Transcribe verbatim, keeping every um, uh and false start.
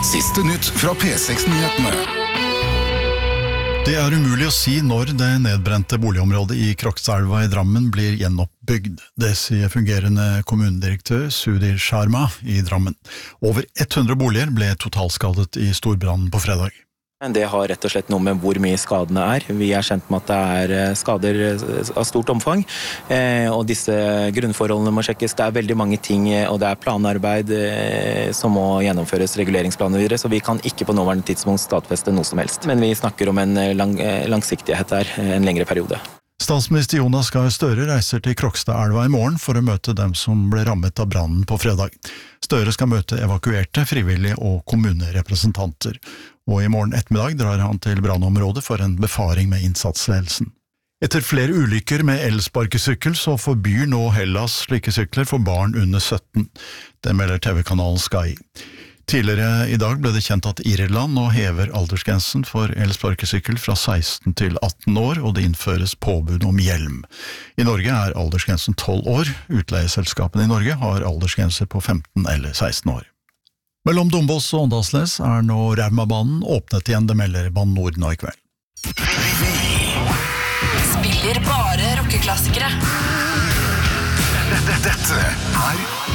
Siste nytt fra P seks-nyhetene. Det er umulig å si når det nedbrente boligområdet i Krokstadelva i Drammen blir gjenoppbygd. Det sier fungerende kommunedirektør Sudhir Sharma i Drammen. Over hundre boliger ble totalskadet i storbrannen på fredag. Det har rett og slett noe med hvor mye skadene er. Vi er kjent med at det er skader av stort omfang, og disse grunnforholdene må sjekkes. Det er veldig mange ting, og det er planarbeid som må gjennomføres, reguleringsplaner videre, så vi kan ikke på nåværende tidspunkt stadfeste noe som helst. Men vi snakker om en lang, langsiktighet her, en lengre periode. Statsminister Jonas Gahr Støre reiser til Krokstadelva i morgen for å møte dem som ble rammet av brannen på fredag. Støre skal møte evakuerte, frivillige og kommunerepresentanter. Og i morgen ettermiddag drar han til brannområdet for en befaring med innsatsledelsen. Etter flere ulykker med elsparkesykkel så forbyr nå Hellas slike sykler for barn under sytten. Det melder T V-kanalen Sky. Tidligere i dag ble det kjent at Irland nå hever aldersgrensen for elsparkesykkel fra seksten til atten år, og det innføres påbud om hjelm. I Norge er aldersgrensen tolv år. Utleieselskapene i Norge har aldersgrenser på femten eller seksten år. Mellom Dombås og Åndalsnes er nå Raumabanen åpnet igjen, det melder Bane Nor nå i kveld. Spiller bare rockeklassikere. Dette er